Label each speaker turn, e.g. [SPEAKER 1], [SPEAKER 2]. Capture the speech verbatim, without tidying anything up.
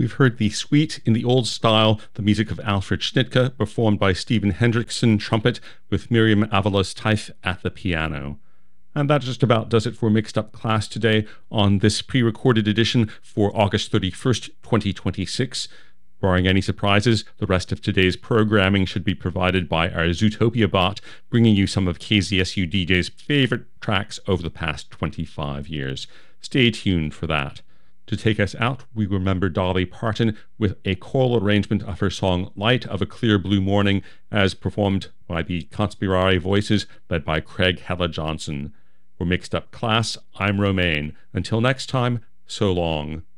[SPEAKER 1] we've heard the Suite in the Old Style, the music of Alfred Schnittke, performed by Stephen Hendrickson, trumpet, with Miriam Avalos-Teif at the piano. And that just about does it for Mixed Up Class today on this pre-recorded edition for August thirty-first, twenty twenty-six. Barring any surprises, the rest of today's programming should be provided by our Zootopia bot, bringing you some of K Z S U D J's favorite tracks over the past twenty-five years. Stay tuned for that. To take us out, we remember Dolly Parton with a choral arrangement of her song Light of a Clear Blue Morning, as performed by the Conspirare Voices, led by Craig Hella Johnson. For Mixed Up Class, I'm Romaine. Until next time, so long.